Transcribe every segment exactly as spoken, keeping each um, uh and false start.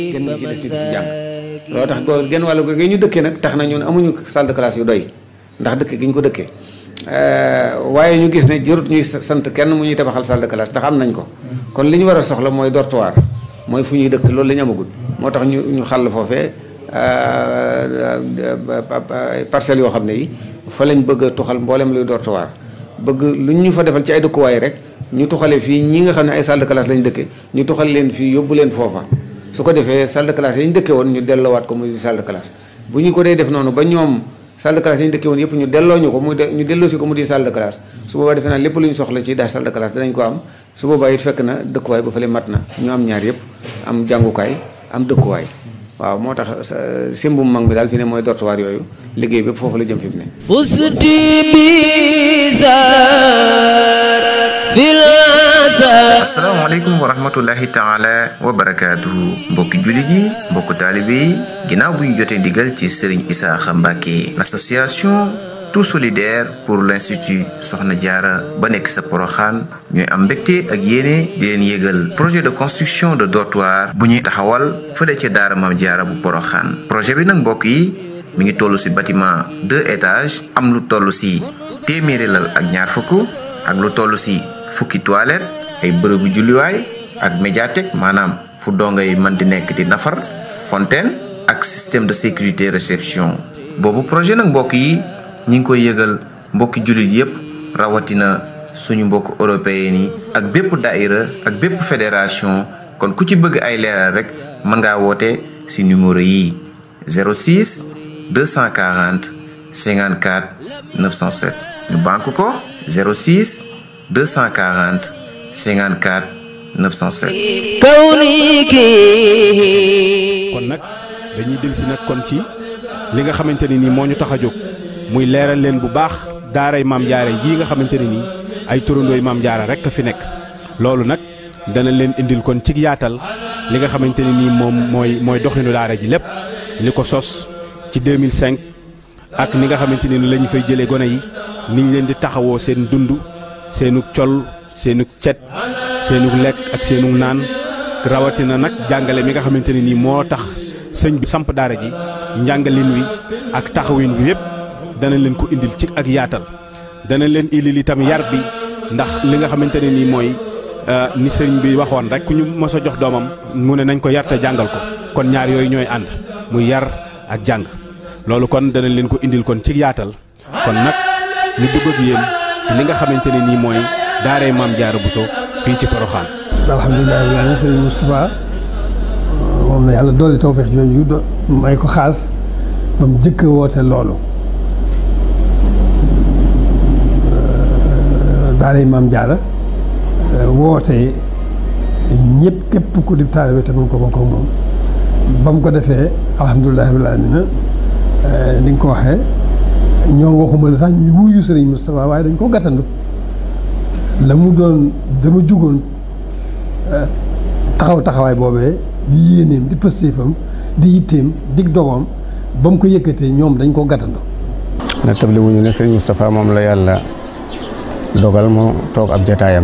gën ñi ci des ñu di ci jàng loolu tax ko genn wàllu gi ñu dëkkee nag tax na ñun amuñu salle de classe yu doy ndax dëkk gi ñu ko dëkkee waaye ñu gis ne jërut ñuy sant kenn mu ñuy tabaxal salle de classe ndax am nañ ko kon li ñu war a soxla mooy dortoir mooy fu ñuy dëkk loolu la ñu amagul moo tax ñu ñu xàll foofee parcelles yoo xam ne yi fa lañ bëgg a tuxal mboolem luy dortoir bëgg lu ñu fa defal ci ay dëkkuwaay rek ñu tuxale fii ñi nga xam ne ay salle de classe lañ dëkke ñu tuxal leen fii yóbbu leen foofa su ko defee salle de classe yi ñu dëkke woon ñu delloowaat ko muy salle de classe bu ñu ko dee def noonu ba ñoom salle de classe yi ñu dëkke woon yëpp ñu delloo ñu ko muy ñu delloo si ko mu di salle de classe su boobaa defe naa lépp lu ñu soxla ci daal salle de classe danañ ko am su boobaa it fekk na dëkkuwaay ba fële mat na ñu am ñaar yëpp am jàngukaay am dëkkuwaay waaw moo tax simbum mag mi daal fi ne mooy dortoir yooyu liggéey bépp foofu la jëm fi mu ne fusti bizar fil asalaamaaleykum wa rahmatullahi taala wa barakaatuhu mbokki jullit yi mbokku taalibe yi ginnaaw bu ñu jotee ndigal ci Serigne Isaaxa Mbàkke l'association tout solidaire pour l'institut Soxna Jaara ba nekk sa Poroxaan ñooy am mbégte ak yéene di leen yégal projet de construction de dortoir bu ñuy taxawal fële ca daara Maam Jaara bu Poroxaan projet bi nag mbokk yi mi ngi toll ci bâtiment deux étages am lu toll ci téeméeri lal ak ñaar fukk ak lu toll ci fukki toilette ay bërëbu julliwaay ak médiathèque maanaam fu dongo yi mën di nekk di nafar fontaine ak système de sécurité réception boobu projet nag mbokk yi ñi ngi koy yëgal mbokki jullit yépp rawatina suñu mbokk européen yi ak bépp daïra ak bépp fédération kon ku ci bëgg ay leeral rek mën ngaa woote ci numéro yi zéro six deux cent quarante cinquante-quatre neuf cent sept ñu banque ko zéro six deux cent quarante cinquante-quatre neuf cent sept kon nag dañuy dellusi nag kon ci li nga xamante ne nii moo ñu tax a jóg muy leeral leen bu baax daaray Maam Jaara ji nga xamante ne nii ay turandooy Maam Jaara rek fi nekk loolu nag dana leen indil kon ci yaatal li nga xamante ne nii moom mooy mooy doxinu daara ji lépp li ko sos ci deux mille cinq ak ni nga xamante ne ni la ñu fay jëlee gone yi ni ñu leen di taxawoo seen dund seenug col seenug cet seenug lekk ak seenug naan rawatina nag jàngale mi nga xamante ne nii moo tax sëñ bi samp daara ji njàngalin wi ak taxawin wi yépp dana leen ko indil ci ak yaatal dana leen indil itam yar bi ndax li nga xamante ne nii mooy ni sëriñ bi waxoon rek ku ñu mos a jox doomam mu ne nañ ko yar te jàngal ko kon ñaar yooyu ñooy ànd muy yar ak jàng loolu kon dana leen ko indil kon ci yaatal kon nag ñu dugg ak yéen ci li nga xamante ne nii mooy daaray Maam Jaara Buso fii ci Poroxaan. alhamdulilah walaay sëriñ Moustapha moom la yàlla doole tawfeex jooju do may ko xaas ba mu jëkk woote loolu daaray Maam Jaara woote ñëpp képp ku di taalibe te mu ko bokk ak moom ba mu ko defee alhamdulilah rabbil aalamiina ni nga ko waxee ñoom waxuma la sax ñu wuyu sëriñ Moustapha waaye dañ ko gàttandu la mu doon dama jugoon taxaw taxawaay boobee di yéeneem di pëstéefam di yitteem dig dogoom ba mu ko yëkkatee ñoom dañ ko gàttandu. na table wuñu ne sëriñ Moustapha moom la yàlla dogal mu toog ab jataayam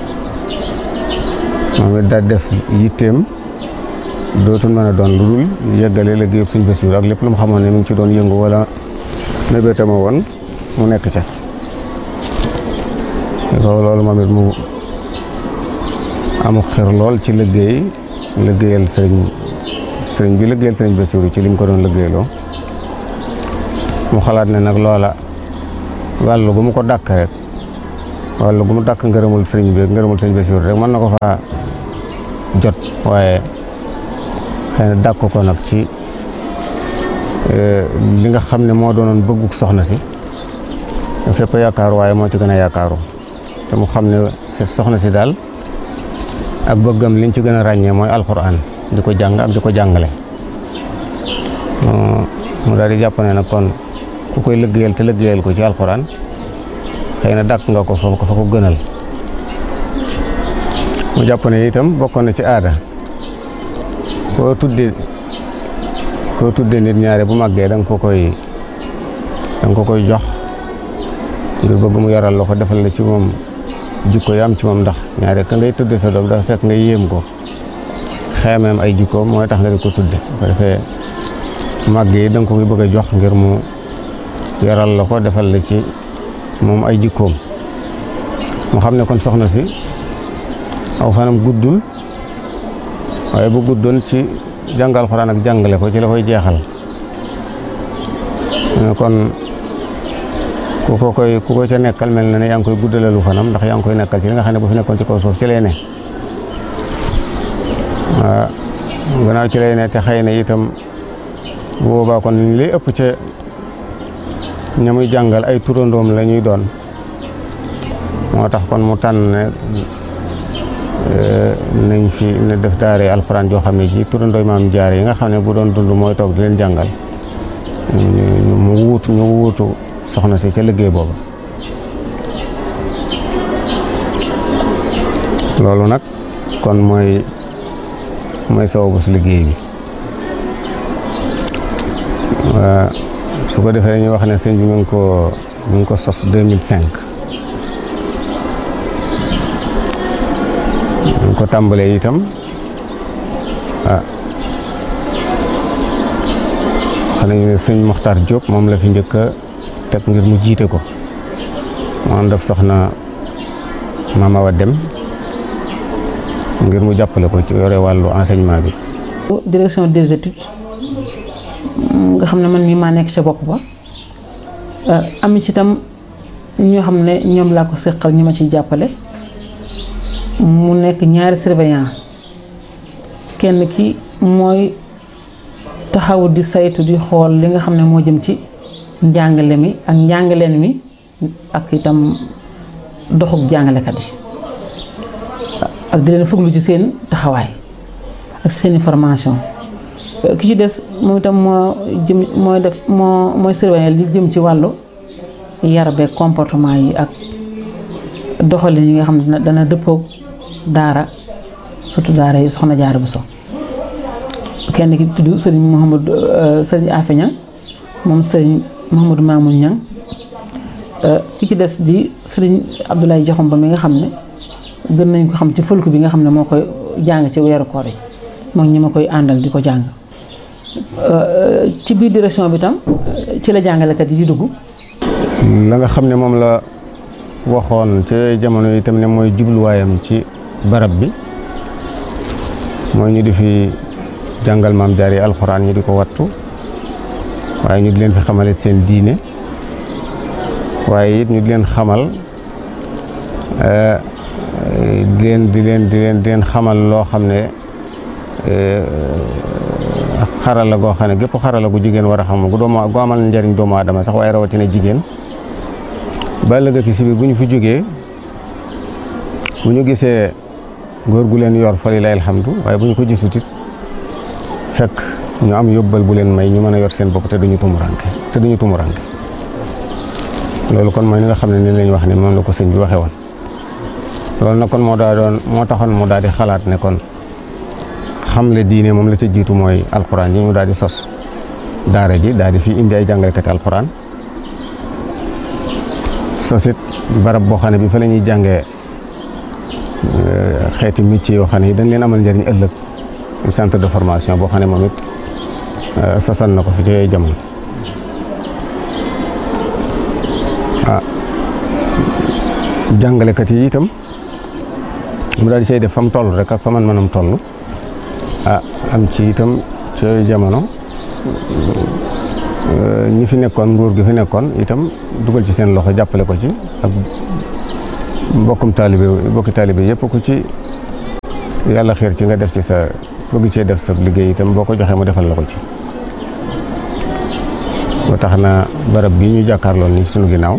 moom it daal def yitteem dootul mën a doon lu dul yëggale la géeyub sëñ Basiru ak lépp lu mu xamoon ne mu ngi ci doon yëngu wala mébétama woon mu nekk ca ko loolu moom it mu amuk xir lool ci liggéey liggéeyal sëriñ sëriñ bi liggéeyal sëriñ Basiru ci li mu ko doon liggéeyloo mu xalaat ne nag loola wàllu gu mu ko dàkk rek wàllu gu mu dàkk ngërëmul sëriñ bi ngërëmul sëriñ Basiru rek mën na ko faa jot waaye xëy na dàkk ko nag ci li nga xam ne moo doonoon bëgguk soxna si fépp yaakaaru waaye moo ci gën a yaakaaru te mu xam ne soxna si daal ak bëggam liñ ci gën a ràññee mooy alxuraan di ko jàng ak di ko jàngale mu daal di jàpp ne nag kon ku koy liggéeyal te liggéeyal ko ci alxuraan xëy na dàkk nga ko fa ko fa ko gënal mu jàpp ne itam bokkoon na ci aada koo tudde koo tudde nit ñaare bu màggee da nga ko koy da nga ko koy jox ngir bëgg mu yaral la ko defal la ci moom jikko yi am ci moom ndax ñaare ka ngay tudde sa doom dafa fekk nga yéem ko xeemeem ay jikkoom mooy tax nga di ko tudde ko defee màgg yi da nga ko koy bëgg a jox ngir mu yaral la ko defal la ci moom ay jikkoom mu xam ne kon soxna si aw fanam guddul waaye bu guddoon ci jàngal Alxuraan ak jàngale ko ci la koy jeexal kon ku ko koy ku ko ca nekkal mel na ne yaa ngi koy guddalalu fanam ndax yaa ngi koy nekkal ci li nga xam ne bu fi nekkoon ci kaw suuf ci lay ne waaw gannaaw ci lay ne te xëy na itam boobaa kon li lay ëpp ca ña muy jàngal ay turandoom la ñuy doon moo tax kon mu tànn ne nañ fi ne def daare alxuraan joo xam ne ji turandooy maam jaare yi nga xam ne bu doon dund mooy toog di leen jàngal mu wuutu ñu wuutu soxna si ca liggéey boobu loolu nag kon mooy mooy sababu si liggéey bi su ko defee ñu wax ne sëñ bi mu ngi ko mu ngi ko sos deux mille cinq mu ngi ko tàmbalee itam ah xam nañu ne sëñ Moxtaar Diop moom la fi njëkk a teg ngir mu jiite ko mu ànd ak soxna Mama Wa Dem ngir mu jàppale ko ci yore wàllu enseignement bi. direction des études nga xam ne man mii maa nekk ca bopp ba am ci itam ñoo xam ne ñoom laa ko seqal ñi ma ciy jàppale mu nekk ñaari surveillant kenn ki mooy taxaw di saytu di xool li nga xam ne moo jëm ci njàngale mi ak njàngaleen mi ak itam doxuk jàngalekat yi ak di leen fuglu ci seen taxawaay ak seeni formation ki ci des moom itam moo jëm mooy def moo mooy surveiller li jëm ci wàllu yar beeg comportement yi ak doxalin yi nga xam ne dana dëppoog daara surtout daara yi soxna Jaara Buso kenn ki tudd sëriñ Mouhamadou sëriñ Afe Ñang moom sëriñ Mouhamadou Mamoun Ñang ki ci des di sëriñ Abdoulaye Jaxum ba mi nga xam ne gën nañ ko xam ci fëlku bi nga xam ne moo koy jàng ci weeru koor yi moom ñi ma koy àndal di ko jàng ci biir direction bi tam ci la jàngalekat yi di dugg. la nga xam ne moom la waxoon ci jamono yi itam ne mooy jubluwaayam ci barab bi mooy ñu di fi jàngal maam jaar yi alxuraan ñu di ko wattu waaye ñu di leen fi xamale seen diine waaye it ñu di leen xamal di leen di leen di leen di leen xamal loo xam ne xarala goo xam ne gépp xarala gu jigéen war a xam gu doomu gu amal njariñ doomu aadama sax waaye rawatina jigéen ba ëllëg ki si biir bu ñu fi jógee bu ñu gisee góor gu leen yor fa lillahi alhamdu waaye bu ñu ko gisut it fekk ñu am yóbbal bu leen may ñu mën a yor seen bopp te duñu tumuranke te duñu tumuranke loolu kon mooy li nga xam ne ni lañ wax ne moom la ko sëñ bi waxee woon loolu nag kon moo daa doon moo taxoon mu daal di xalaat ne kon xamle diine moom la ca jiitu mooy alxuraan yi mu daal di sos daara ji daal di fi indi ay jàngalekati alxuraan sosit barab boo xam ne bi fa la ñuy jàngee xeeti métier yoo xam ne yi dañ leen amal njëriñ ëllëg centre de formation boo xam ne moom it sosal na ko fi ci yooyu jamono ah jàngalekat yi itam mu daal di say def fa mu toll rek ak fa man manam toll ah am ci itam ci yooyu jamono ñi fi nekkoon nguur gi fi nekkoon itam dugal ci seen loxo jàppale ko ci ak mbokkum taalibe mbokki taalibe yëpp ku ci yàlla xiir ci nga def ci sa bëgg cee def sa liggéey itam boo ko joxee mu defal la ko ci ba tax na barab bii ñu jàkkaarloon ni sunu ginnaaw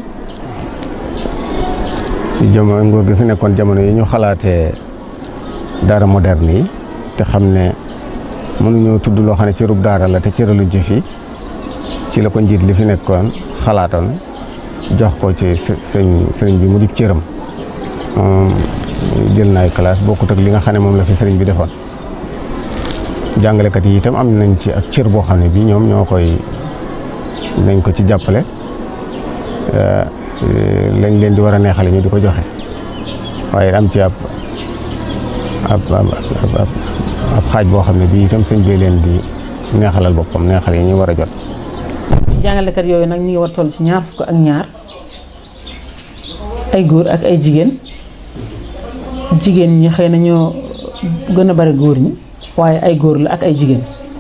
ci jamono nguur gi fi nekkoon jamono yi ñu xalaatee daara moderne yi te xam ne mënuñoo tudd loo xam ne cërub daara la te cëraluñ ci fii ci la ko njiit li fi nekkoon xalaatoon jox ko ci sëñ sëriñ bi mu di cëram moom jël naay classe bokkut ak li nga xam ne moom la fi sëriñ bi defoon jàngalekat yi itam am nañ ci ak cër boo xam ne bi ñoom ñoo koy nañ ko ci jàppale lañ leen di war a neexale ñu di ko joxe waaye am ci ab ab ab ab xaaj boo xam ne bii itam sëñ bi leen di neexalal boppam neexal yi ñu war a jot. jàngalekat yooyu nag ñu ngi war toll ci ñaar fukk ak ñaar ay góor ak ay jigéen jigéen ñi xëy na ñoo gën a bari góor ñi waaye ay góor la ak ay jigéen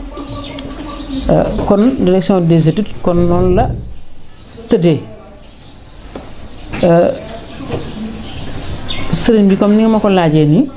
kon direction des études kon noonu la tëddee sëriñ bi comme ni nga ma ko laajee nii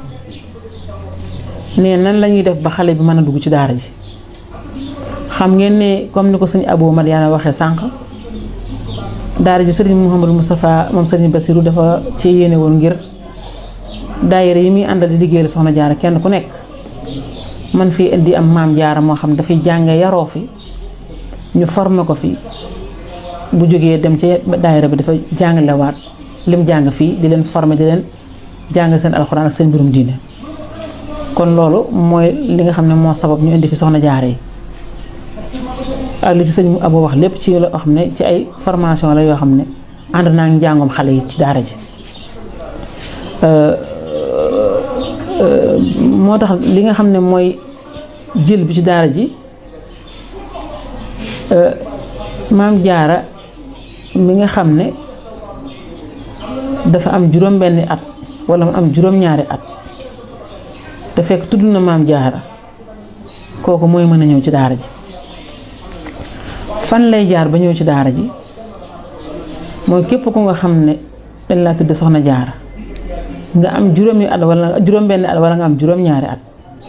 ne nan la ñuy def ba xale bi mën a dugg ci daara ji xam ngeen ne comme ni ko sëñ Abou Madiana waxee sànq daara ji sëriñ Mouhamadou Moustapha moom sëriñ Bassirou dafa ci yéene woon ngir daayira yi muy àndal di liggéeyal soxna jaara kenn ku nekk man fii indi am maam jaara moo xam dafay jànge yaroo fi ñu formé ko fi bu jógee dem ci daayira bi dafa jàngalewaat lim jàng fii di leen formé di leen jàng seen alxuraan ak seen mbirum diine kon loolu mooy li nga xam ne moo sabab ñu indi fi soxna jaara yi ak li ci sëñ Abou wax lépp ci loo xam ne ci ay formation la yoo xam ne ànd naa ngi njàngoom xale yi ci daara ji moo tax li nga xam ne mooy jël bi ci daara ji maam jaara mi nga xam ne dafa am juróom benni at wala mu am juróom ñaari at te fekk tudd na maam jaara kooku mooy mën a ñëw ci daara ji fan lay jaar ba ñëw ci daara ji mooy képp ku nga xam ne dañ laa tudd soxna jaara nga am juróomi at wala juróom benni at wala nga am juróom ñaari at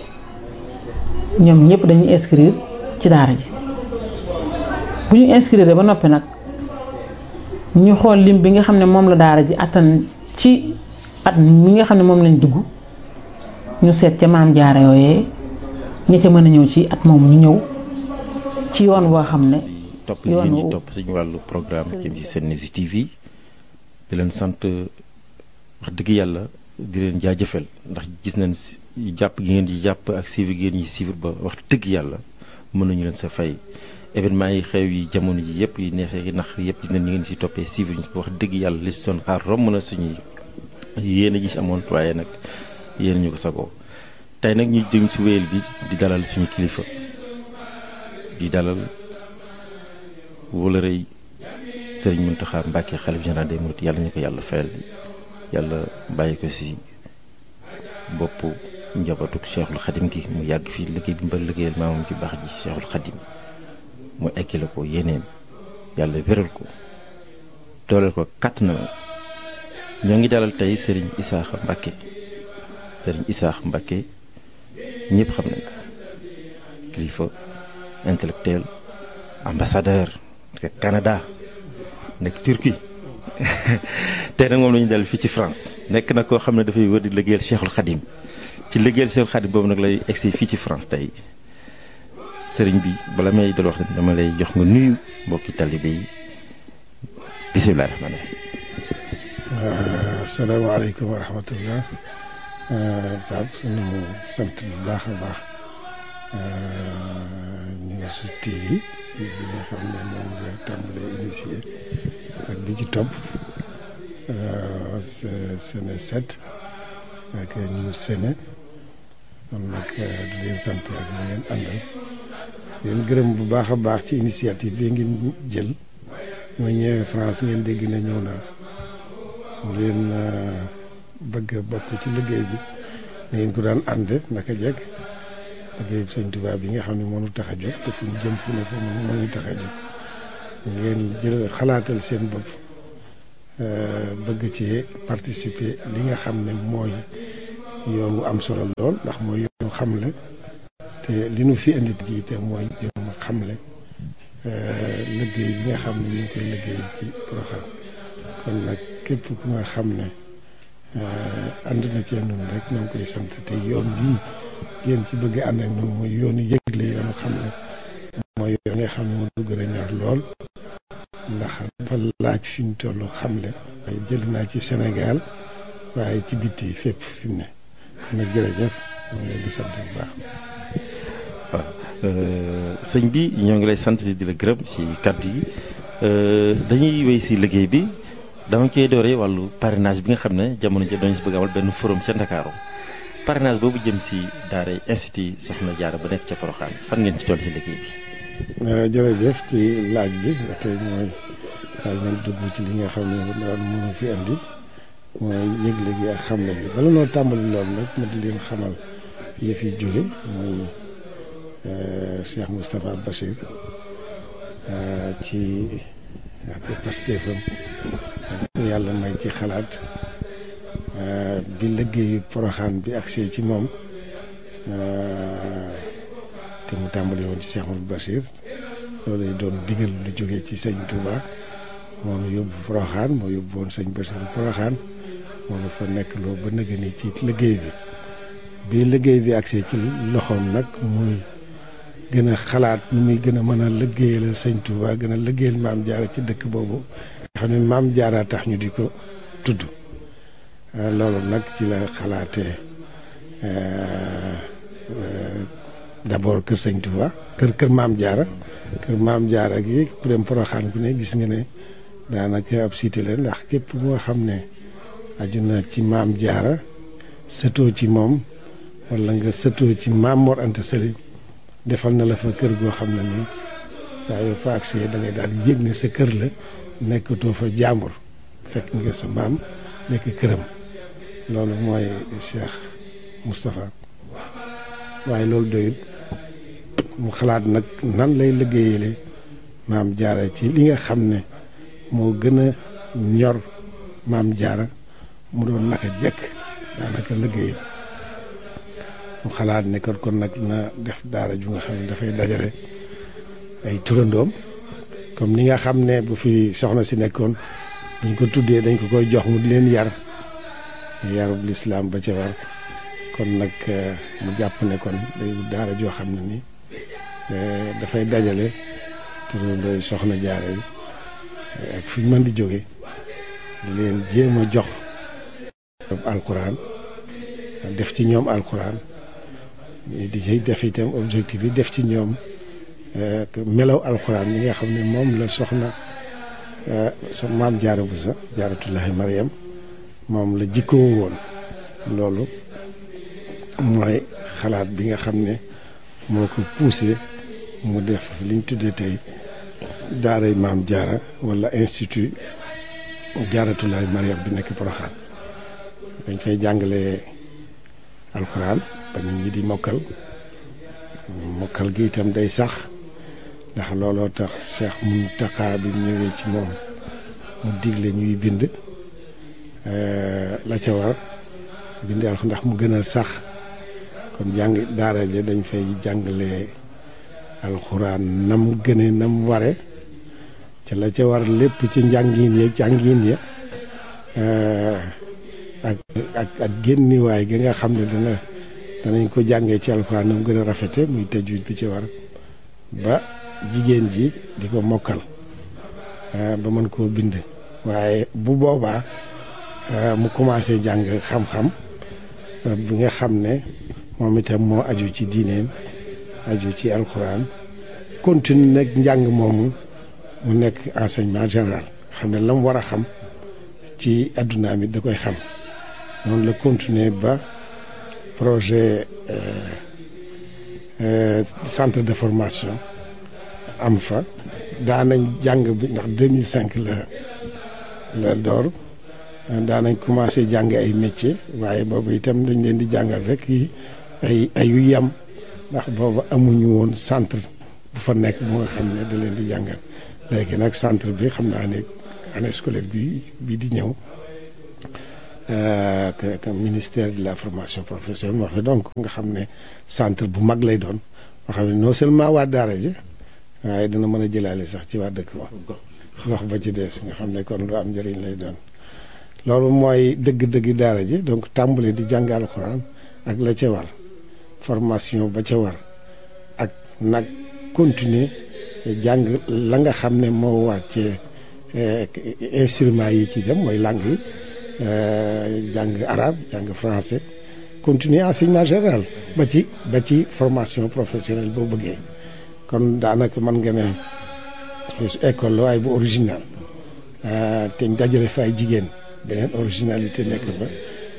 ñoom ñëpp dañuy inscrire ci daara ji bu ñu inscrire ba noppi nag ñu xool lim bi nga xam ne moom la daara ji attan ci at mi nga xam ne moom lañ dugg ñu seet ca maam jaara yooyee ña ca mën a ñëw ci at moomu ñu ñëw ci yoon woo xam ne topp yi ñuy topp suñu wàllu programme jëm ci Senevision T V di leen sant wax dëgg yàlla di leen jaajëfal ndax gis nañ jàpp gi ngeen di jàpp ak suivre gi ngeen di suivre ba wax dëgg yàlla mën nañu leen sa fay événement yi xew yi jamono ji yëpp yi neexee yi nax yëpp gis nañ ñu ngeen si toppee suivre ñu wax dëgg yàlla li si doon xaar romb na suñuy yéen a gis amoon waaye nag yéen ñu ko sagoo tey nag ñu jëm si wéyal bi di dalal suñu kilifa di dalal wala rëy Serigne Mountakha Mbacké xalif général des mourides yàlla ñu ko yàlla fayal yàlla bàyyi ko si bopp njabootu Cheikhul Khadim gi mu yàgg fii liggéey bi mbal liggéeyal maamam ci baax ji Cheikhul Khadim mu ekkile ko yéeneem yàlla wéral ko dooleel ko kàtt na ñoo ngi dalal tey Serigne Issakha Mbacké Serigne Issakha Mbacké ñëpp xam nañ ko kilifa intellectuel ambassadeur nekk Canada nekk Turquie tey nag moom la ñu dal fii ci France nekk na koo xam ne dafay wër di liggéeyal Cheikhul Khadim ci liggéeyal Cheikhul Khadim boobu nag lay egsi fii ci France tey sëriñ bi bala may dal wax dama lay jox nga nuyu mbokki talibé yi bisimilah rahmaani rahiim. asalaamaaleykum wa rahmatullah. Pape sunu sant bu baax a baax News T V bi nga xam ne moom nga tàmbalee initié ak bi ci topp Sene sept ak News Sene kon nag di leen sant ak ñu ngeen àndal leen gërëm bu baax a baax ci initiative bi ngeen jël ma ñëwee France ngeen dégg na ñëw naa ngeen bëgg a bokk ci liggéey bi ngeen ko daan ànde naka jekk liggéey bi sëñ Tuubaa bi nga xam ne moo ñu tax a jóg te fu ñu jëm fu ne fu moo ñu tax a jóg ngeen jël xalaatal seen bopp bëgg ci participer li nga xam ne mooy yoon wu am solo lool ndax mooy yoonu xamle te li nu fi indi gi te mooy yoonu xamle liggéey bi nga xam ne ñu ngi koy liggéey ci Porokhane kon nag képp ku nga xam ne ànd na cee noonu rek ñoo ngi koy sant te yoon bii ngeen ci bëgg ànd ak noonu mooy yoonu yëgle yoonu xamle mooy yoon nga xam ne moo du gën a ñor lool ndax dafa laaj fi mu toll xamle waaye jël naa ci Sénégal waaye ci bitti fépp fi mu ne kon nag jërëjëf ñoo ngi leen di sant bu baax. waaw sëñ bi ñoo ngi lay sant di la gërëm si kàddu yi dañuy wéy si liggéey bi dama koy dooree wàllu parrainage bi nga xam ne jamono ji dañu si bëgg amal benn forum ca Ndakaaru parrainage boobu jëm si daara institut Soxna Jaara ba nekk ca Porokhane fan ngeen ci toll si liggéey bi. jërëjëf ci laaj bi ba tey mooy daal nañ dugg ci li nga xam ne daal mënu fi andi mooy yëgle gi ak xamle bi bala noo tàmbali loolu nag ma di leen xamal yëf yi jóge mooy Cheikh Moustapha Bachir ci ak pastéefam yàlla may ci xalaat bi liggéeyu Porokhane bi agsee ci moom te mu tàmbali woon ci Cheikh Mouhamadou Bachir loolu lay doon digal lu jógee ci sëñ Touba moom yóbbu Porokhane moo yóbbu woon sëñ Bachir Porokhane moom fa nekk loo ba nëgë ni ci liggéey bi bi liggéey bi agsee ci loxoom nag muy gën a xalaat nu muy gën a mën a liggéeyal sëñ Touba gën a liggéeyal maam Jaara ci dëkk boobu nga xam ne maam Jaara tax ñu di ko tudd loolu nag ci la xalaatee d'abord kër sëñ Touba kër kër maam Jaara kër maam Jaara gi ku dem Porokhane ku ne gis nga ne daanaka ab cité la ndax képp moo xam ne aju na ci maam Jaara sëtoo ci moom wala nga sëtoo ci maam Mor Anta Sali defal na la fa kër goo xam ne nii saa yoo fa agsee da ngay daal di yëg ne sa kër la nekkatoo fa jàmbur fekk nga sa maam nekk këram loolu mooy Cheikh Moustapha waaye loolu doyut mu xalaat nag nan lay liggéeyale maam Jaara ci li nga xam ne moo gën a ñor maam Jaara mu doon naka jekk daanaka liggéey mu xalaat ne kon kon nag na def daara ju nga xam ne dafay dajale ay turandoom comme ni nga xam ne bu fi soxna si nekkoon buñ ko tuddee dañ ko koy jox mu di leen yar yarub lislaam ba ca war kon nag mu jàpp ne kon day daara joo xam ne ni dafay dajale turandooy soxna Jaara yi ak fi mën di jóge di leen jéem a jox alxuraan def ci ñoom alxuraan di ci def itam objectif yi def ci ñoom melaw alxuraan yi nga xam ne moom la soxna so maam Jaara Buso Jaaratullaahi Mariam moom la jikkoo woon loolu mooy xalaat bi nga xam ne moo ko poussé mu def liñ tuddee tey daaray maam Jaara wala institut Jaaratullaahi Mariam bi nekk Porokhane dañ fay jàngale alxuraan ba nit ñi di mokkal mokkal gi itam day sax ndax looloo tax Cheikh Mountakha bi ñëwee ci moom mu digle ñuy bind la ca war bind alxuraan ndax mu gën a sax kon jàng daara ja dañ fay jàngale alxuraan nam gëne nam ware ca la ca war lépp ci njàngin ya jàngin ya ak ak ak génniwaay gi nga xam ne dana danañ ko jàngee ci alxuraan nam gën a rafete muy tajwid bi ci war ba jigéen ji di ko mokkal ba mën koo bind waaye bu boobaa mu commencé jàng xam-xam bi nga xam ne moom itam moo aju ci diineem aju ci alxuraan continue nag njàng moomu mu nekk enseignement général xam ne la mu war a xam ci addunaam it da koy xam noonu la continuer ba projet centre de formation am fa daanañ jàng bi ndax deux mille cinq la la door daanañ commencé jàng ay métier waaye boobu itam dañ leen di jàngal rek yi ay ayu yam ndax boobu amuñu woon centre bu fa nekk bu nga xam ne da leen di jàngal léegi nag centre bi xam naa ne année scolaire bi bii di ñëw que ministère de la formation professionnelle moo fi donc nga xam ne centre bu mag lay doon nga xam ne non seulement waa daara ji waaye dina mën a jëlaale sax ci waa dëkk ba gox ba ci des nga xam ne kon lu am njëriñ lay doon loolu mooy dëgg-dëgg daara ji donc tàmbali di jàng alxuraan ak la ca war formation ba ca war ak nag continuer jàng la nga xam ne moo war ci instruments yi ci dem mooy langue yi jàng arabe jàng français continuer enseignement général ba ci ba ci formation professionnelle boo bëggee kon daanaka mën nga ne espèce école la waaye bu original te ñu dajale fa ay jigéen beneen originalité nekk fa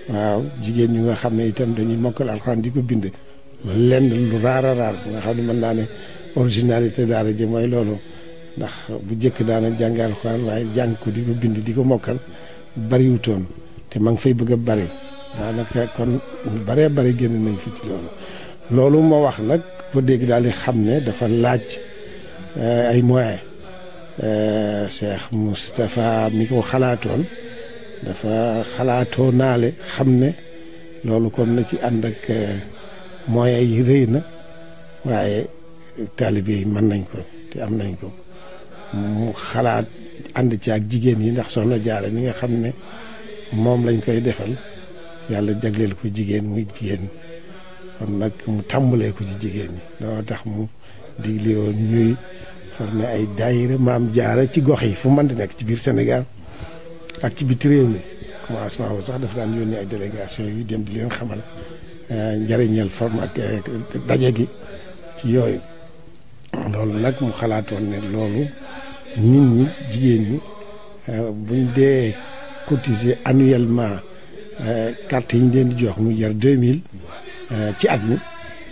waaw jigéen ñu nga xam ne itam dañuy mokkal alxuraan di ko bind lenn lu raar a raar bu nga xam ne mën naa ne originalité daara ji mooy loolu ndax bu njëkk daana jàng alxuraan waaye jàng ko di ko bind di ko mokkal bariwutoon te ma ngi fay bëgg a bari daanaka kon baree bari génn nañ fi ci loolu loolu moo wax nag ko dégg daal di xam ne dafa laaj ay moyens Cheikh Moustapha mi ko xalaatoon dafa xalaatoo naale xam ne loolu kon na ci ànd ak moyens yi rëy na waaye taalibe yi mën nañ ko te am nañ ko mu xalaat ànd ci ak jigéen yi ndax soxna Jaara mi nga xam ne moom lañ koy defal yàlla jagleel ko jigéen muy jigéen kon nag mu tàmbalee ko ci jigéen ñi loolu tax mu digle woon ñuy formé ay daayira maam Jaara ci gox yi fu mën di nekk ci biir Sénégal ak ci biti réew mi commencement boobu sax dafa daan yónnee ay délégation yu dem di leen xamal njëriñal forme ak daje gi ci yooyu loolu nag mu xalaatoon ne loolu nit ñi jigéen ñi buñ dee cotiser annuellement carte yi ñu leen di jox mu jar deux mille ci at mi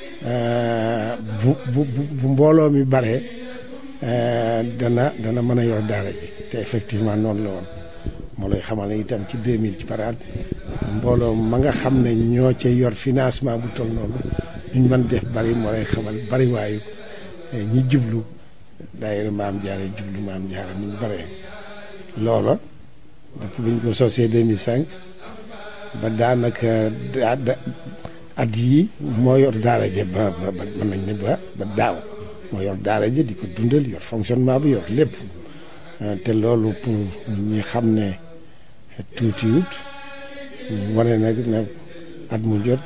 bu bu bu mbooloo mi baree dana dana mën a yor daara ji te effectivement noonu la woon moo lay xamal ne itam ci deux mille ci par at mbooloo ma nga xam ne ñoo cay yor financement bu toll noonu ñu mën def bari moo lay xamal bari waayu ñi jublu daayira maam Jaara jublu maam Jaara ni ñu baree loola depuis bi ñu ko sosee deux mille cinq ba daanaka at yii moo yor daara ja ba ba mën nañ ne ba ba daaw moo yor daara ja di ko dundal yor fonctionnement bi yor lépp te loolu pour ñi xam ne tuutiwut wane nag na at mu jot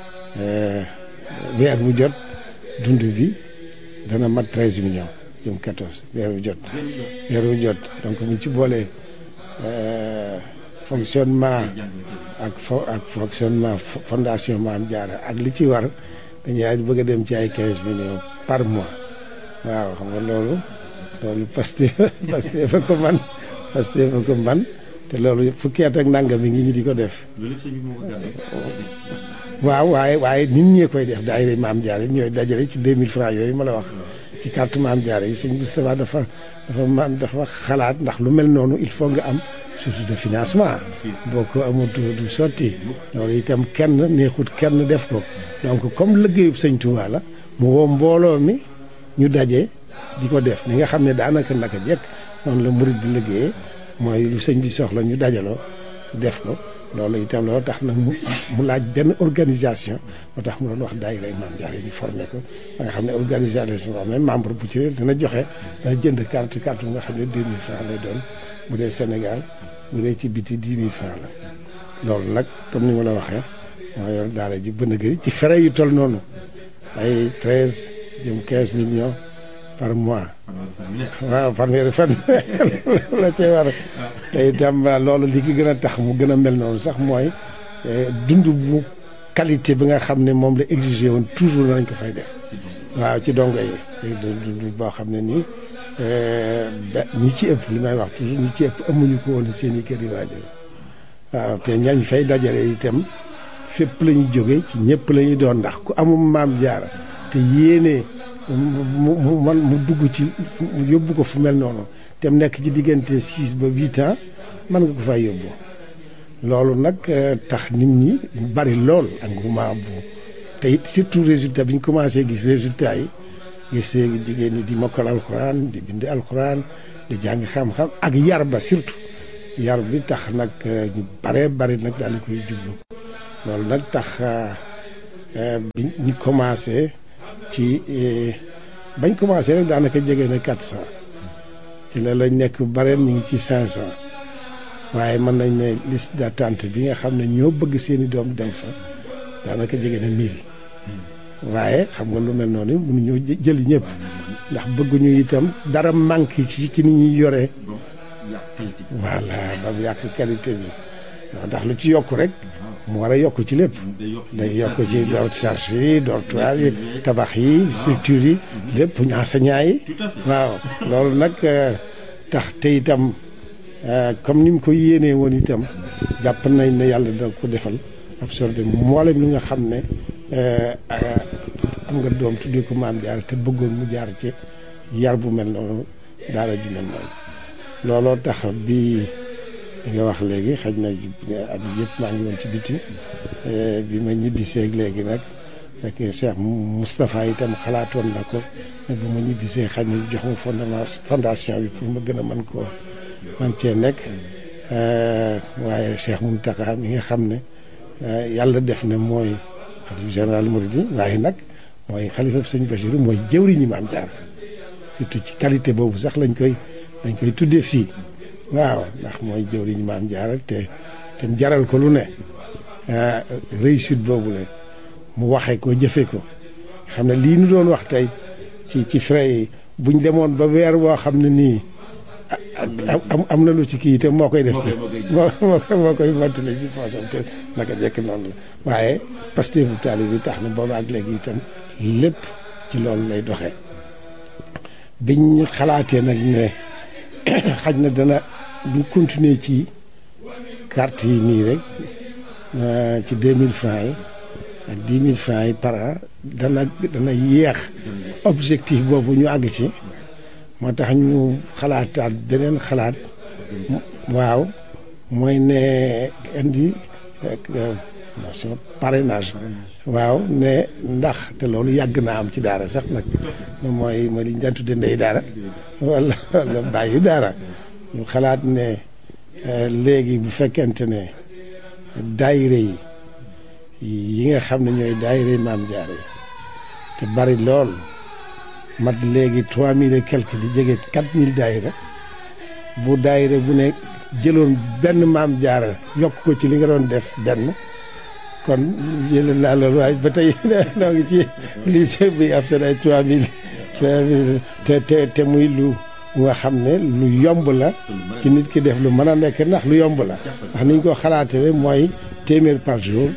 weer bu jot dund bi dana mat treize millions jëm quatorze weer bu jot weer bu jot donc mu ci boolee fonctionnement ak fo ak fonctionnement fondation Maam Jaara ak li ci war dañuy bëgg a dem ci ay quinze millions par mois waaw xam nga loolu loolu Pastef Pastef fa ko man Pastef fa ko man te loolu fukki at ak nangam mi ngi ñi di ko def waaw waaye waaye nit ñee koy def daayira Maam Jaara yi ñooy dajale ci deux mille francs yooyu ma la wax ci carte Maam Jaara yi sëñ Moustapha dafa dafa man dafa xalaat ndax lu mel noonu il faut nga am source de financement boo ko amul du sotti loolu itam kenn neexut kenn def ko donc comme liggéeyub sëñ Touba la mu woo mbooloo mi ñu daje di ko def ni nga xam ne daanaka naka jekk noonu la murid di liggéeyee mooy lu sëñ bi soxla ñu dajaloo def ko loolu itam loolu tax nag mu mu laaj benn organisation moo tax mu doon wax daayira Maam Jaara ñu formé ko ba nga xam ne organisation boo xam ne membre bu ci dina joxe dana jënd carte carte bu nga xam ne deux mille francs lay doon bu dee Sénégal bu dee ci biti dix mille francs la loolu nag comme ni ma la waxee moo yor daara ji bën a gëri ci frais yu toll noonu ay treize jëm quinze millions par mois waaw fanweeri fan la cee war te itam loolu li ki gën a tax mu gën a mel noonu sax mooy dund bu qualité bi nga xam ne moom la exigé woon toujours nañ ko fay def waaw ci dongo yi dund boo xam ne nii ñi ci ëpp li may wax toujours ñi ci ëpp amuñu ko woon seen i kër yi waajur waaw te ñañ fay dajale itam fépp la ñu jóge ci ñëpp la ñu doon ndax ku amum Maam Jaara te yéene mu mu man mu dugg ci yóbbu ko fu mel noonu te mu nekk ci diggante six ba huit ans mën nga ko fay yóbbu loolu nag tax nit ñi bari lool engouement bu te it surtout résultat bi ñu commencé gis résultat yi gis jigéen ñi di mokkal alxuraan di bind alxuraan di jàng xam-xam ak yar ba surtout yar bi tax nag ñu baree bari nag daal di koy jublu loolu nag tax bi ñu commencé ci bañ commencé rek daanaka jege na quatre cent ci la lañ nekk bareen ñu ngi ci cinq cent waaye mën nañ ne liste d'attente bi nga xam ne ñoo bëgg seeni doom dem fa daanaka jege na mille waaye xam nga lu mel noonu mënuñoo jëli ñëpp ndax bëgguñu itam dara manque ci ci ni ñuy yoree voilà ba mu yàq qualité bi ndax lu ci yokk rek mu war a yokk ci lépp day yokk ci door charge yi dortoir yi tabax yi structure yi lépp enseignant yi waaw loolu nag tax te itam comme ni mu ko yéenee woon itam jàpp nañ ne yàlla dina ko defal absorbé mboolem li nga xam ne am nga doom tuddee ko maam jaar te bëggoon mu jaar ci yar bu mel noonu daara ju mel noonu looloo tax bi nga wax léegi xaj na at yëpp maa ngi woon ci biti bi ma ñibbisee léegi nag fekk Cheikh Moustapha itam xalaatoon na ko ne bu ma ñibbisee xaj na jox ma fondation fondation bi pour ma gën a mën koo man cee nekk waaye Cheikh Mountakha mi nga xam ne yàlla def na mooy xalifa général Mouride waaye nag mooy xalifa sëñ Bachir mooy jëwriñu Maam Jaara surtout ci qualité boobu sax lañ koy lañ koy tuddee fii waaw ndax mooy jëwriñu Maam Jaara te te jaral ko lu ne réussite boobu la mu waxee ko jëfee ko xam ne lii nu doon wax tey ci ci frais yi buñ demoon ba weer woo xam ne nii am am na lu ci kii te moo koy def ci moo moo koy mottali ci poosam te naka jekk noonu la waaye Pastef bu taalibe bi tax na boobu ak léegi itam lépp ci loolu lay doxee biñ xalaatee nag ne xaj na dana bu continuer ci carte yi nii rek ci deux mille francs yi ak dix mille francs yi par an dana dana yéex objectif boobu ñu àgg ci moo tax ñu xalaataat beneen xalaat waaw mooy ne indi nation parrainage waaw ne ndax te loolu yàgg naa am ci daara sax nag mooy mooy li ñu daan tudde ndey daara wala wala bàyyi daara ñu xalaat ne léegi bu fekkente ne daayira yi yi nga xam ne ñooy daayira yi Maam Jaara yi te bari lool mat léegi trois mille et quelque di jege quatre mille daayira bu daayira bu ne jëloon benn Maam Jaara yokk ko ci li nga doon def benn kon jëloon naa loolu waaye ba tey noo ngi ci lycée bi ab seen ay trois mille trois mille te te te muy lu nga xam ne lu yomb la ci nit ki def lu mën a nekk ndax lu yomb la ndax niñ ko xalaatee mooy téeméer par jour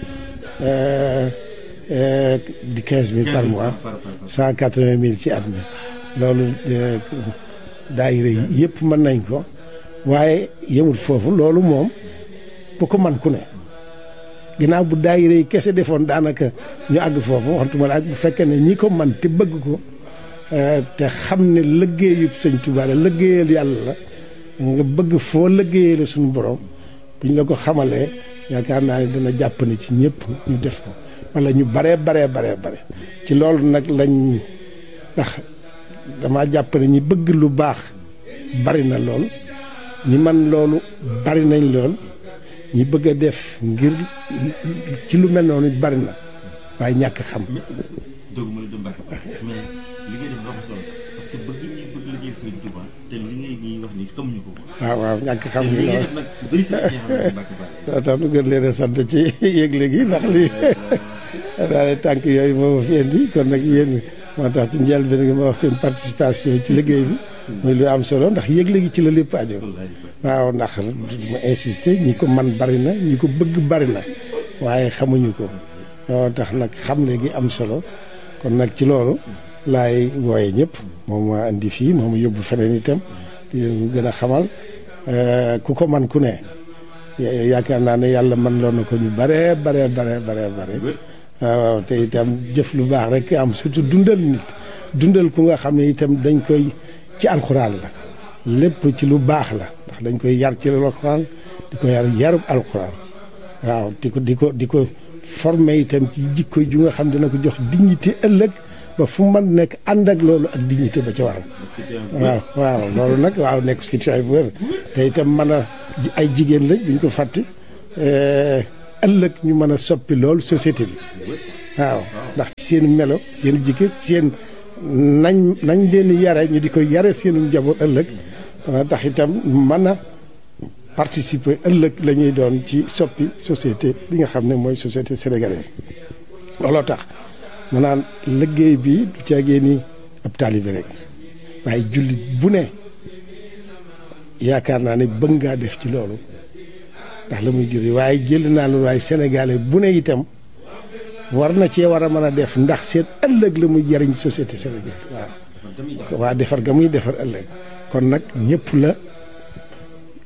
di quinze mille par mois cent quatre-vingt mille ci at mi loolu daayira yi yëpp mën nañ ko waaye yemul foofu loolu moom bu ko man ku ne ginnaaw bu daayira yi kese defoon daanaka ñu àgg foofu waxtuma la ak bu fekkee ne ñi ko man te bëgg ko te xam ne liggéeyub Sëñ Tuubaa la liggéeyal yàlla la nga bëgg foo liggéeyee la suñu borom buñ la ko xamalee yaakaar naa ne dana jàpp ne ci ñëpp ñu def ko wala ñu baree baree baree bare ci loolu nag lañ ndax dama jàpp ne ñi bëgg lu baax bari na lool ñi man loolu bari nañ lool ñi bëgg a def ngir ci lu mel noonu bari na waaye ñàkk xam. doguma la du Mbàkke mais li ngay def dafa solo parce que bëgg ñi bëgg liggéey Sëriñ Tuubaa te li ngay ñuy wax ni xamuñu ko. waaw waaw ñàkk xam ngi lool nag bëri sa xam Mbàkke Ba tax nu gën leen a sant ci yëgle gi ndax lii daal tànk yooyu moo ma fi indi kon nag yéen moo tax ci njëlbéen gi ma wax seen participation ci liggéey bi muy lu am solo ndax yëgle gi ci la lépp aju waaw ndax ma insister ñi ko man bari na ñi ko bëgg bari na waaye xamuñu ko moo tax nag xam ne gi am solo kon nag ci loolu laay wooye ñëpp moom ma indi fii moom yóbbu feneen itam di leen gën a xamal ku ko man ku ne yaakaar naa ne yàlla man loon na ko ñu bare bare bare bare bare waaw te itam jëf lu baax rek am surtout dundal nit dundal ku nga xam ne itam dañ koy ci alxuraan la lépp ci lu baax la ndax dañ koy yar ci alxuraan di ko yar yarub alxuraan waaw di ko di ko di ko formé itam ci jikko ju nga xam dina ko jox dignité ëllëg ba fu man nekk ànd ak loolu ak dignité ba ca waral waaw waaw loolu nag waaw nekk situation bu wér te itam mën a ay jigéen lañ buñ ko fàtte ëllëg ñu mën a soppi loolu société bi waaw ndax seen melo seen jikko seen nañ nañ leen yare ñu di ko yare seenu njaboot ëllëg dana tax itam mën a participer ëllëg la ñuy doon ci soppi société bi nga xam ne mooy société sénégalaise looloo tax maanaam liggéey bi du caagee ni ab taalibe rek waaye jullit bu ne yaakaar naa ne bëgg ngaa def ci loolu ndax la muy juri waaye jël naa loolu waaye sénégalais bu ne itam war na cee war a mën a def ndax seen ëllëg la muy jariñ société sénégalaise waaw waa defar ga muy defar ëllëg kon nag ñëpp la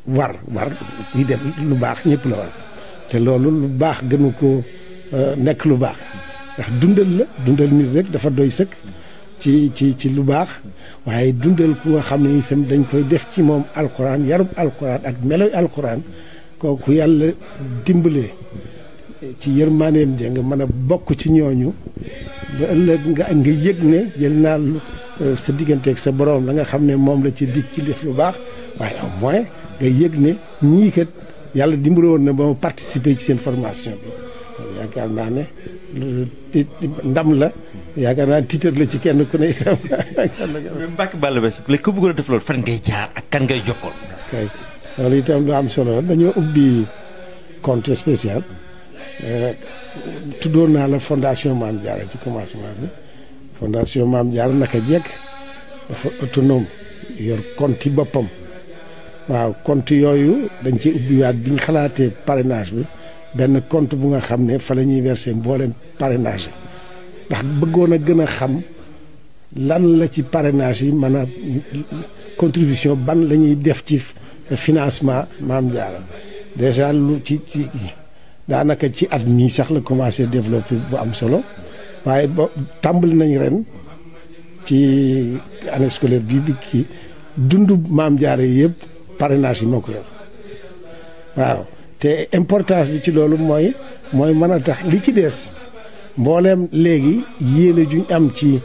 war war kuy def lu baax ñëpp la war te loolu lu baax gënu ko nekk lu baax ndax dundal la dundal nit rek dafa doy sëkk ci ci ci lu baax waaye dundal ku nga xam ne itam dañ koy def ci moom alxuraan yarub alxuraan ak meloy alxuraan kooku yàlla dimbalee ci yërmaaneem ja nga mën a bokk ci ñooñu ba ëllëg nga nga yëg ne jël naa sa digganteeg sa borom la nga xam ne moom la ci dig ci def lu baax waaye au moins nga yëg ne ñii kat yàlla dimbale woon na ba ma participer ci seen formation bi yaakaar naa ne ndam la yaakaar naa tiitar la ci kenn ku ne itam. mais Mbacke Balla Basse léegi ku bëggoon a def loolu fan ngay jaar ak kan ngay jokkoon. kay loolu itam lu am solo dañoo ubbi compte spécial tuddoon naa la fondation Mame Diarra ci commencement bi fondation Mame Diarra naka jekk dafa autonome yor compte boppam waaw compte yooyu dañ ci ubbiwaat bi ñu xalaatee parrainage bi benn compte bu nga xam ne fa la ñuy verser mboolem parrainage ndax bëggoon a gën a xam lan la ci parrainage yi mën a contribution ban la ñuy def ci financement Mame Diarra déjà lu ci ci daanaka ci at mii sax la commencé développer bu am solo waaye ba tàmbali nañ ren ci année scolaire bii bi kii dundu Mame Diarra yi yëpp parrainage yi moo ko yor waaw te importance bi ci loolu mooy mooy mën a tax li ci des mbooleem léegi yéene juñ am ci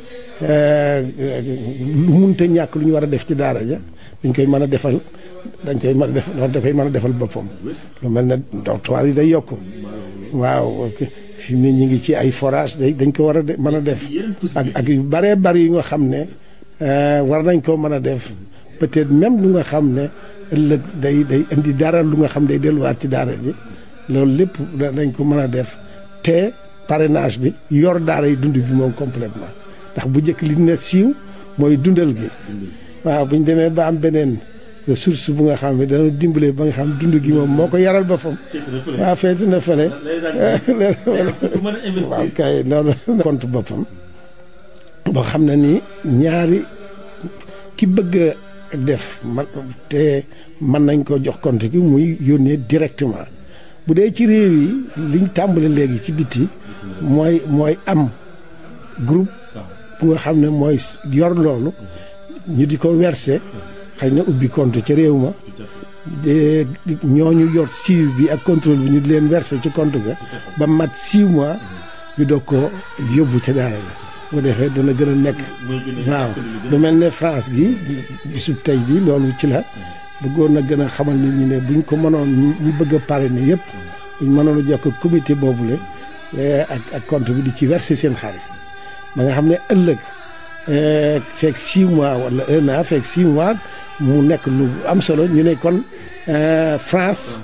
lu munta ñàkk lu ñu war a def ci daara ja dañ koy mën a defal dañ koy mën a def da koy mën a defal boppam lu mel ne dortoir yi day yokk waaw fi mu ne ñu ngi ci ay forage day dañ ko war a mën a def ak ak yu bëree bëri yu nga xam ne war nañ koo mën a def peut-être même lu nga xam ne ëllëg day day indi dara lu nga xam day delluwaat ci daara ji loolu lépp dañ ko mën a def te parrainage bi yor daara yi dund bi moom complètement ndax bu njëkk li ne siiw mooy dundal gi waaw bu ñu demee ba am beneen ressource bu nga xam ne dana dimbale ba nga xam dund gi moom moo ko yaral boppam waaw feeti na fële waaw kay noonu compte boppam boo xam ne ni ñaari ki bëgg a def man te mën nañ ko jox compte gi muy yónnee directement bu dee ci réew yi liñ tàmbale léegi ci biti mooy mooy am groupe bu nga xam ne mooy yor loolu ñu di ko verser xëy na ubbi compte ca réew ma de ñooñu yor suivi bi ak contrôle bi ñu di leen verser ci compte ga ba mat six mois ñu doog ko yóbbu ca daara la bu defee dana gën a nekk waaw lu mel ne France gi bisub tey bi loolu ci la bëggoon na gën a xamal nit ñi ne buñ ko mënoon ñu bëgg a parrainer yëpp buñ mënoon a jokk comité boobule ak ak compte bi di ci verser seen xaalis ba nga xam ne ëllëg fekk six mois wala un an fekk six mois mu nekk lu am solo ñu ne kon France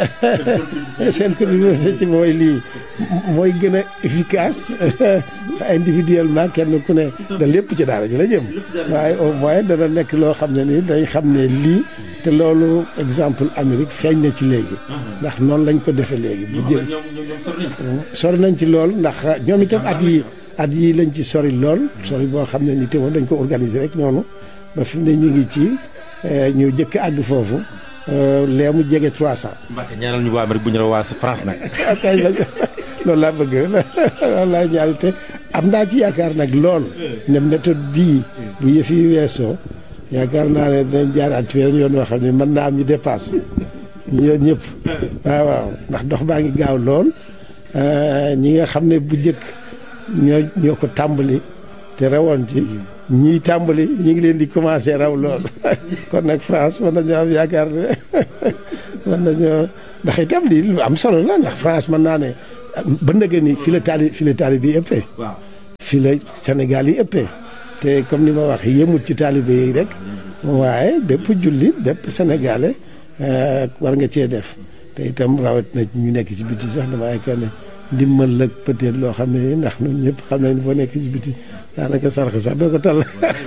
seen contribution ci mooy lii mooy gën a efficace individuellement kenn ku ne da lépp ci daara ji la jëm waaye au moins dana nekk loo xam ne ni dañ xam ne lii te loolu exemple Amérique feeñ na ci léegi ndax noonu lañ ko defee léegi bu jël sori nañ ci lool ndax ñoom itam at yi at yi lañ ci sori lool sori boo xam ne ni te moom dañ ko organiser rek noonu ba fi mu ne ñu ngi ci ñu jëkk àgg foofu lee mu jege trois cent. Mbacke ñaanal ñu waa Amérique bu ñu la waa France nag. kay loolu laa bëgg loolu laa ñaanal te am naa ci yaakaar nag lool ne méthode bii bu yëf yi weesoo yaakaar naa ne dinañ jaaraat ci weneen yoon woo xam ne mën naa am ñu dépasse ñu yoon ñëpp waaw waaw ndax dox baa ngi gaaw lool ñi nga xam ne bu njëkk ñoo ñoo ko tàmbali te rawoon ci ñii tàmbali ñi ngi leen di commencé raw lool kon nag France mën nañoo am yaakaar ne mën nañoo ndax itam lii lu am solo la ndax France mën naa ne ba ndëgë ni fi la taali fi la taali bi ëppee fi la Sénégal yi ëppee te comme ni ma wax yëmut ci taalibe yi rek waaye bépp jullit bépp sénégalais war nga cee def te itam rawat na ñu nekk ci biti sax dama yaakaar ne ndimbal la peut-être loo xam ne ndax ñun ñëpp xam nañ boo nekk ci biti daanaka sarx sax doo ko tal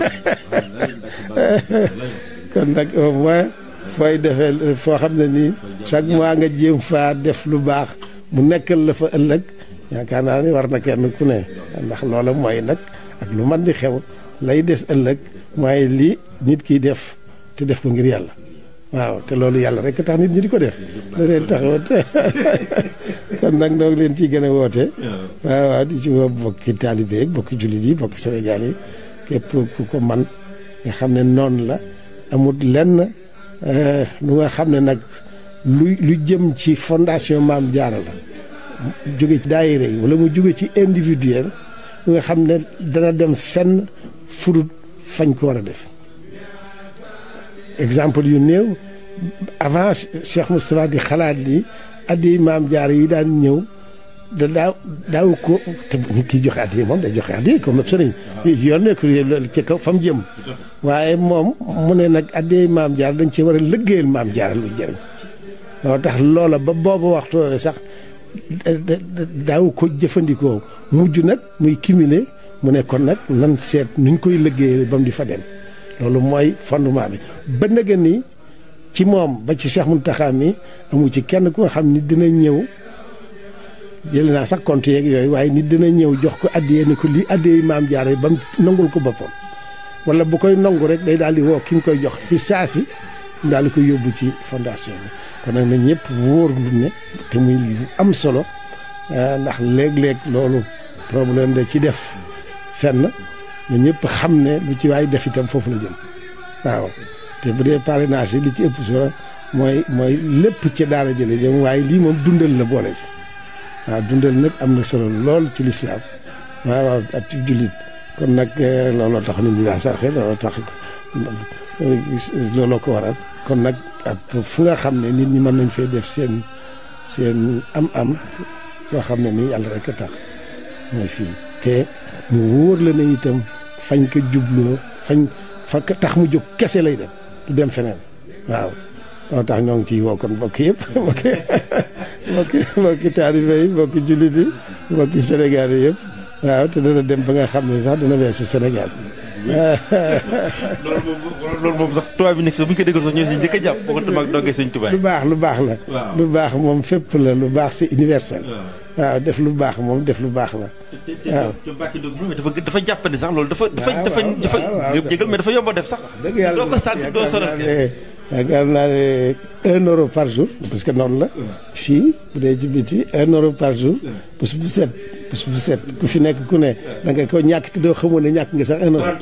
kon nag au moins fooy defee foo xam ne nii chaque mois nga jéem faa def lu baax mu nekkal la fa ëllëg yaakaar naa ni war na kenn ku ne ndax loola mooy nag ak lu man di xew lay des ëllëg mooy lii nit kiy def te def ko ngir yàlla waaw te loolu yàlla rek tax nit ñi di ko def da leen taxawat kon nag noo ngi leen ciy gën a woote waaw waaw di ci woo bokki taalibe yi bokki jullit yi bokki Sénégal yi képp ku ko man nga xam ne noonu la amul lenn lu nga xam ne nag lu lu jëm ci fondation Maam Jaara la jóge ci daayira yi wala mu jóge ci individuel lu nga xam ne dana dem fenn furut fañ ko war a def exemple yu néew avant Cheikh Moustapha di xalaat ni addi Maam Jaara yi daan ñëw da daaw daaw ko te nit ki joxe addi moom day joxe addi comme sëriñ yoon nekk ci kaw fa mu jëm waaye moom mu ne nag addi Maam Jaara dañ ci war a liggéeyal Maam Jaara lu jëriñ loo tax loola ba booba waxtu sax daaw ko jëfandikoo mujj nag muy cumuler mu ne kon nag nan seet nuñ koy liggéeyal ba mu di fa dem loolu mooy fondement bi ba nga ni ci moom ba ci Cheikh Mountakha mi amu ci kenn ku nga xam ni dina ñëw jël naa sax compte yeeg yooyu waaye nit dina ñëw jox ko addiyee ni ko lii addiyee Maam Jaara ba mu nangul ko boppam wala bu koy nangu rek day daal di woo ki mu koy jox fi saasi mu daal di koy yóbbu ci fondation bi kon nag na ñëpp wóor lu ne te muy am solo ndax léeg-léeg loolu problème da ci def fenn na ñëpp xam ne lu ci waay def itam foofu la jëm waaw te bu dee parrainage yi li ci ëpp solo mooy mooy lépp ci daara jële jëm waaye lii moom dundal la boole ci waaw dundal nag am na solo lool ci lislaam waaw waaw ak ci jullit kon nag looloo tax nit ñi daa sarxe looloo tax looloo ko waral kon nag ak fu nga xam ne nit ñi mën nañ fee def seen seen am-am loo xam ne nii yàlla rek a tax mooy fii te mu wóor la ne itam fañ ko jubloo fañ fa tax mu jóg kese lay dem du dem feneen waaw moo tax ñoo ngi ciy woo kon mbokk yëpp mbokki mbokki mbokki taalibe yi mbokki jullit yi mbokki Sénégal yi yëpp waaw te dana dem ba nga xam ne sax dana weesu Sénégal loolu moom loolu moom sax tubaab bi nekk sax bu ñu ko déggoon sax ñoo si njëkk a jàpp boo ko tamaak dongee sëñ tubaab lu baax lu baax la lu baax moom fépp la lu baax c'est universel waaw def lu baax moom def lu baax la waaw te Mbacke Ndiob dafa dafa jàppandi sax loolu dafa dafa dafa dafa jégal mais dafa yomb a def sax dëgg yàlla doo ko sant doo sonal yaakaar naa ne un euro par jour parce que noonu la fii bu dee ci biti un euro par jour bés bu set bés bu set ku fi nekk ku ne da nga ko ñàkk te doo xamoon ne ñàkk nga sax un euro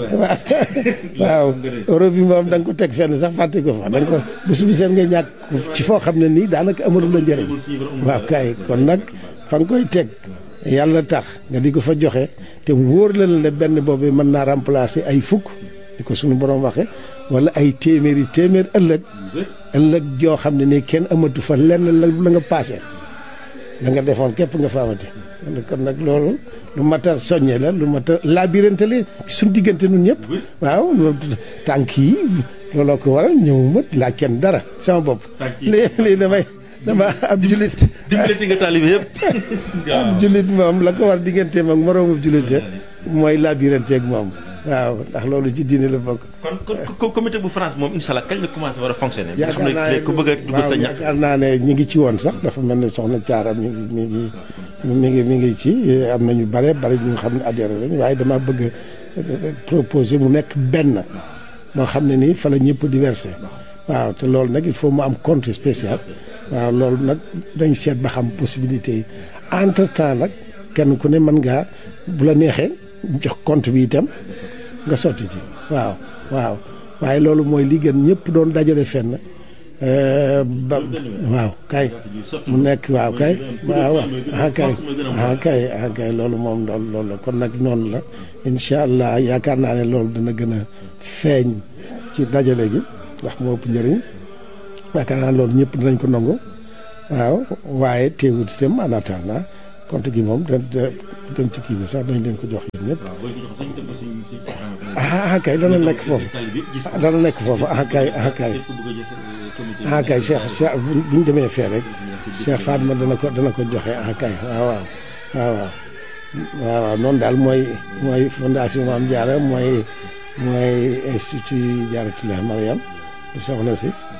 waaw euro bi moom da nga ko teg fenn sax fàtte ko fa da nga ko bés bu set nga ñàkk ci foo xam ne nii daanaka amalul la njëriñ waaw kay kon nag fa nga koy teg yàlla tax nga di ko fa joxe te wóor la ne benn boobu mën naa remplacer ay fukk di ko suñu borom waxe wala ay téeméeri téeméer ëllëg ëllëg joo xam ne ni kenn amatu fa lenn la la nga paasee la nga defoon képp nga fa amati kon nag loolu lu mat a soññee la lu mat a labirante la suñ diggante nun ñëpp waaw tànk yi looloo ko waral ñëwuma laa kenn dara sama bopp lii lii damay dama ab julit dimbalati nga taalibe yëpp ab julit moom la ko war digganteem ak moroomu julite mooy labirante ak moom waaw ndax loolu ci diine la bokk. kon kon comité bu France moom incha allah kañ la commencé war a fonctionner. yaakaar naa ne ku bëgg a dugg sa ñax. yaakaar naa ne ñi ngi ci woon sax dafa mel ne soxna Thiara mi ngi mi ngi mi ngi mi ngi ci am na ñu bare bari ñu xam ne adhéré lañ waaye dama bëgg a proposer mu nekk benn moo xam ne nii fa la ñëpp di versé waaw te loolu nag il faut mu am compte spécial waaw loolu nag dañ seet ba xam possibilité yi entre temps nag kenn ku ne mën ngaa bu la neexee jox compte bi itam. nga sotti ci waaw waaw waaye loolu mooy li gën ñëpp doon dajale fenn ba waaw kay mu nekk waaw kay waaw ah kay ah kay ah kay loolu moom loolu loolu la kon nag noonu la incha allah yaakaar naa ne loolu dana gën a feeñ ci dajale gi ndax moo ëpp njëriñ yaakaar naa loolu ñëpp dinañ ko nangu waaw waaye teewut itam en attendant compte gi moom da dem ci kii bi sax dañ leen ko jox yéen ñëpp ah kay dana nekk foofu dana nekk foofu ah kay ah kay ah kay Cheikh Cheikh bu ñu demee fee rek Cheikh Fatma dana ko dana ko joxe ah kay waaw waaw waaw waaw waaw noonu daal mooy mooy fondation Mame Diarra mooy mooy institut Diarratoulah Mariam soxna si